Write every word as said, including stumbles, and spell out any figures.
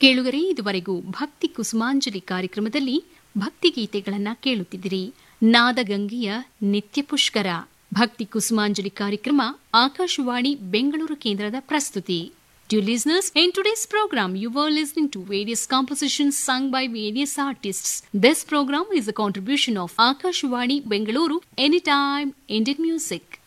ಕೇಳುಗರೆ, ಇದುವರೆಗೂ ಭಕ್ತಿ ಕುಸುಮಾಂಜಲಿ ಕಾರ್ಯಕ್ರಮದಲ್ಲಿ ಭಕ್ತಿಗೀತೆಗಳನ್ನ ಕೇಳುತ್ತಿದ್ದಿರಿ. ನಾದಗಂಗೆಯ ನಿತ್ಯ ಪುಷ್ಕರ ಭಕ್ತಿ ಕುಸುಮಾಂಜಲಿ ಕಾರ್ಯಕ್ರಮ ಆಕಾಶವಾಣಿ ಬೆಂಗಳೂರು ಕೇಂದ್ರದ ಪ್ರಸ್ತುತಿ. Dear listeners, in today's program, you were listening to various compositions sung by various artists. This program is a contribution of Akashvani Bengaluru, Anytime Indian Music.